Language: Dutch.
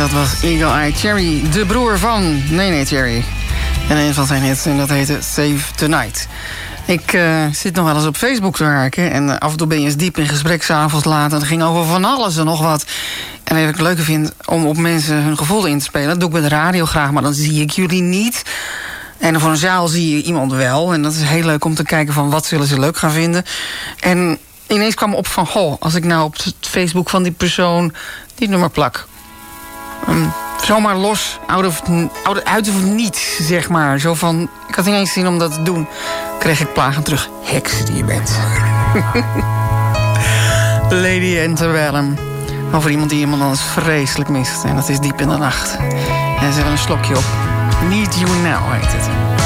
Dat was Eagle Eye Cherry, de broer van Nene Cherry. En een van zijn hits, en dat heette Save Tonight. Ik zit nog wel eens op Facebook te werken. En af en toe ben je eens diep in gesprek, 's avonds laat. En het ging over van alles en nog wat. En wat ik het leuker vind om op mensen hun gevoel in te spelen. Dat doe ik bij de radio graag, maar dan zie ik jullie niet. En voor een zaal zie je iemand wel. En dat is heel leuk om te kijken van wat zullen ze leuk gaan vinden. En ineens kwam op van, als ik nou op het Facebook van die persoon dit nummer plak. Zomaar los, uit of niet, zeg maar. Zo van, ik had niet eens zin om dat te doen. Kreeg ik plagen terug. Heks die je bent. Lady Antebellum. Over iemand die iemand anders vreselijk mist. En dat is diep in de nacht. En ze hebben een slokje op. Need You Now heet het.